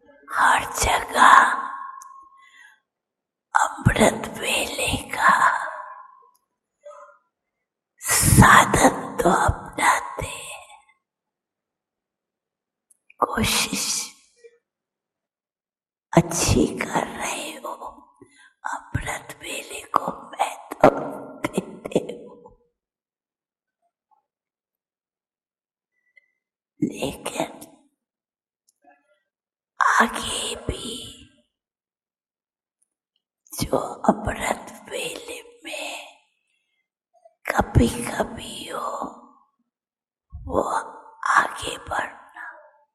हर जगह अमृत वेले का साधन तो अपनाते हैं। कोशिश अच्छी कर रहे हो, अमृत वेले को महत्व देते हो, लेकिन आगे भी जो अमृत वेले में कभी कभी हो, वो आगे बढ़ना,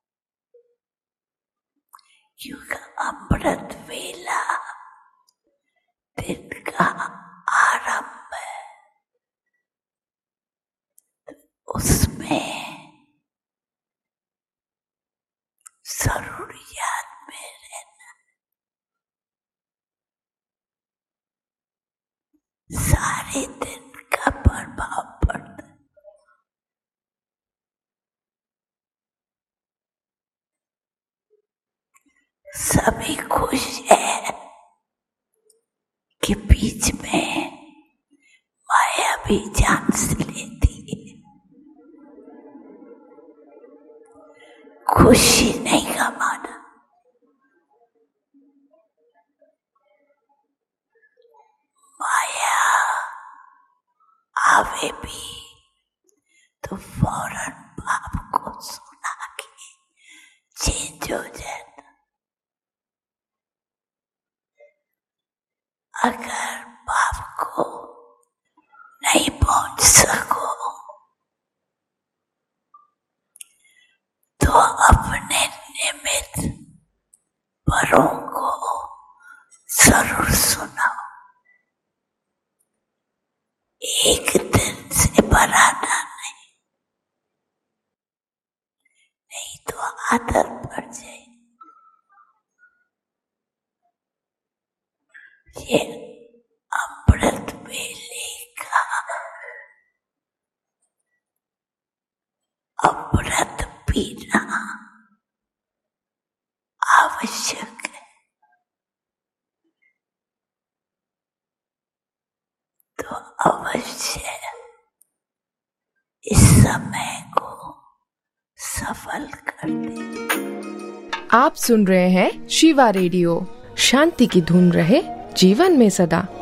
क्योंकि अमृत वेला दिन का आरंभ है। उसमें जरूर याद में रहना, सारे दिन का प्रभाव पड़ता। सभी खुश है कि बीच में माया भी जान से लेती है। खुशी नहीं गमाना, माया आवे भी तो फौरन बाप को सुना के चेंज हो जाता। अगर बाप को नहीं पहुंच सको तो अपने निमित्त बड़ों को जरूर सुनाओ। एक दिन से बढ़ाना नहीं तो आदत पड़ जाए। ये अमृत वेले का अमृत पीना आवश्यक है। तो अवश्य इस समय को सफल कर दे। आप सुन रहे हैं शिवा रेडियो। शांति की धुन रहे जीवन में सदा।